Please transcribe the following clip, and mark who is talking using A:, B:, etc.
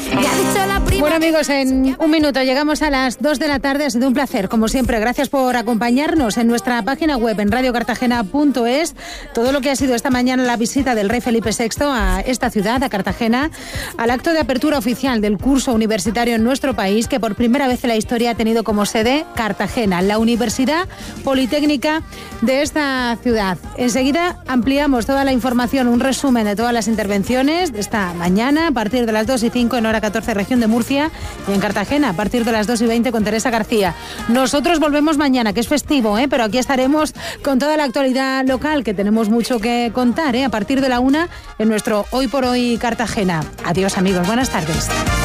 A: Bueno, amigos, en un minuto llegamos a las 2 de la tarde. Ha sido un placer, como siempre. Gracias por acompañarnos en nuestra página web en radiocartagena.es. Todo lo que ha sido esta mañana la visita del rey Felipe VI a esta ciudad, a Cartagena, al acto de apertura oficial del curso universitario en nuestro país, que por primera vez en la historia ha tenido como sede Cartagena, la Universidad Politécnica de esta ciudad. Enseguida ampliamos toda la información, un resumen de todas las intervenciones de esta mañana, a partir de las 2:05 en hora 14, región de Murcia, y en Cartagena, a partir de las 2:20 con Teresa García. Nosotros volvemos mañana, que es festivo, pero aquí estaremos con toda la actualidad local, que tenemos mucho que contar, a partir de la 1 en nuestro Hoy por Hoy Cartagena. Adiós, amigos, buenas tardes.